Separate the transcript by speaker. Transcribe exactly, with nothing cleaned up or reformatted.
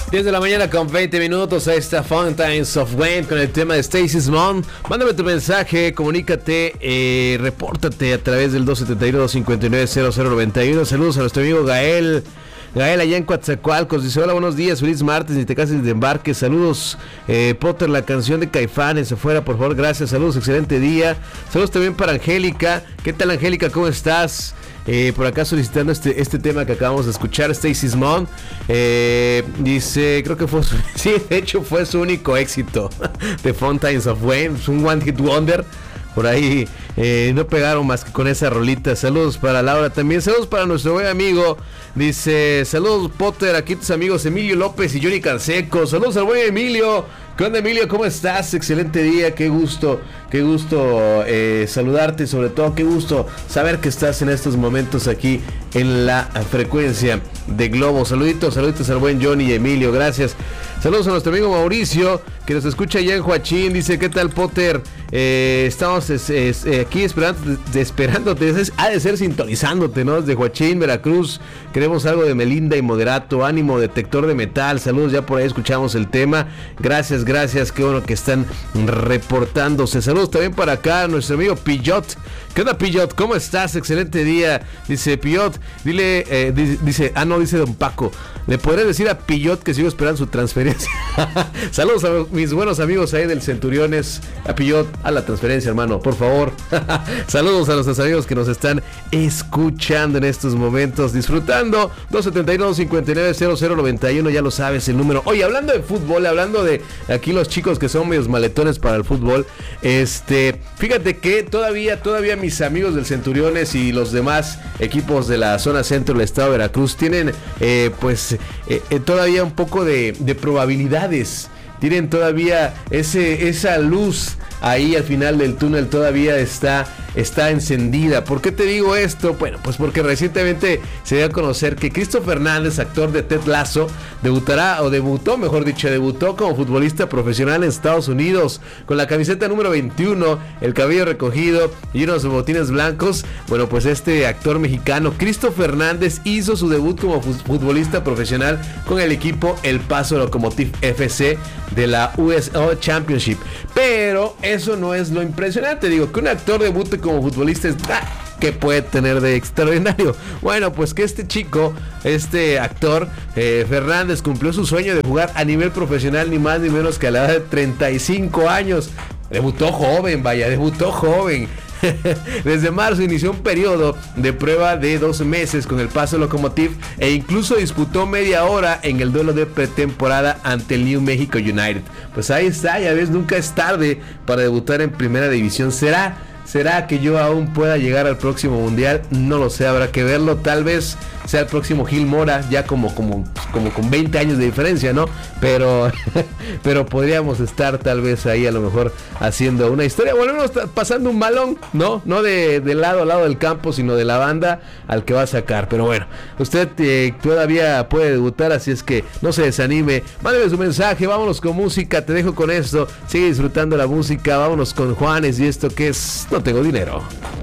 Speaker 1: diez de la mañana con veinte minutos. Ahí está Fountains of Wayne con el tema de Stacy Simone. Mándame tu mensaje, comunícate, eh, repórtate a través del dos siete uno, dos cinco nueve, cero cero nueve uno. Saludos a nuestro amigo Gael. Gael allá en Coatzacoalcos dice: hola, buenos días, feliz martes, ni te cases de embarque. Saludos, eh, Potter, la canción de Caifanes afuera, por favor, gracias, saludos, excelente día. Saludos también para Angélica. ¿Qué tal, Angélica? ¿Cómo estás? Eh, por acá solicitando este, este tema que acabamos de escuchar, Stacy Simone. Eh, dice, creo que fue su, sí, de hecho fue su único éxito de Fountains of Wayne, un one hit wonder. Por ahí eh, no pegaron más que con esa rolita. Saludos para Laura también. Saludos para nuestro buen amigo. Dice, saludos Potter, aquí tus amigos Emilio López y Johnny Canseco. Saludos al buen Emilio. ¿Qué onda, Emilio? ¿Cómo estás? Excelente día, qué gusto, qué gusto eh, saludarte y sobre todo qué gusto saber que estás en estos momentos aquí en la frecuencia de Globo. Saluditos, saluditos al buen Johnny y Emilio, gracias. Saludos a nuestro amigo Mauricio, que nos escucha allá en Joachín. Dice, ¿qué tal, Potter? Eh, estamos es, es, eh, aquí esperando, de, esperándote, es, ha de ser sintonizándote, ¿no? Desde Joachín, Veracruz. Queremos algo de Melinda y Moderato, Ánimo, Detector de Metal. Saludos, ya por ahí escuchamos el tema. Gracias, gracias, qué bueno que están reportándose. Saludos también para acá, nuestro amigo Pillot. ¿Qué onda, Pillot? ¿Cómo estás? Excelente día. Dice Pillot, dile, eh, dice, dice, ah no, dice Don Paco, ¿le podré decir a Pillot que sigo esperando su transferencia? Saludos a mis buenos amigos ahí del Centuriones. A Pillot, a la transferencia, hermano, por favor. Saludos a nuestros amigos que nos están escuchando en estos momentos, disfrutando. Dos siete uno, dos cinco nueve, cero cero nueve uno, ya lo sabes el número. Oye, hablando de fútbol, hablando de aquí los chicos que son medios maletones para el fútbol, este, fíjate que todavía, todavía mis amigos del Centuriones y los demás equipos de la zona centro del estado de Veracruz tienen eh, pues eh, eh, todavía un poco de, de probabilidades. Tienen todavía ese, esa luz ahí al final del túnel, todavía está, está encendida. ¿Por qué te digo esto? Bueno, pues porque recientemente se dio a conocer que Cristo Fernández, actor de Ted Lasso, debutará, o debutó, mejor dicho, debutó como futbolista profesional en Estados Unidos, con la camiseta número veintiuno, el cabello recogido y unos botines blancos. Bueno, pues este actor mexicano, Cristo Fernández, hizo su debut como futbolista profesional con el equipo El Paso Locomotive F C de la U S O Championship. Pero eso no es lo impresionante. Digo, que un actor debute como futbolista es... ¡ah! ¿Qué puede tener de extraordinario? Bueno, pues que este chico, este actor eh, Fernández, cumplió su sueño de jugar a nivel profesional, ni más ni menos que a la edad de treinta y cinco años. Debutó joven, vaya, debutó joven. Desde marzo inició un periodo de prueba de dos meses con el Paso Locomotive e incluso disputó media hora en el duelo de pretemporada ante el New Mexico United. Pues ahí está, ya ves, nunca es tarde para debutar en primera división. ¿Será? ¿Será que yo aún pueda llegar al próximo mundial? No lo sé, habrá que verlo. Tal vez sea el próximo Gil Mora, ya como, como, como con veinte años de diferencia, ¿no? Pero, pero podríamos estar tal vez ahí a lo mejor haciendo una historia. Bueno, no está pasando un balón, ¿no? No de, de lado a lado del campo, sino de la banda al que va a sacar. Pero bueno, usted eh, todavía puede debutar, así es que no se desanime. Mándeme su mensaje, vámonos con música, te dejo con esto. Sigue disfrutando la música, vámonos con Juanes y esto que es No Tengo Dinero.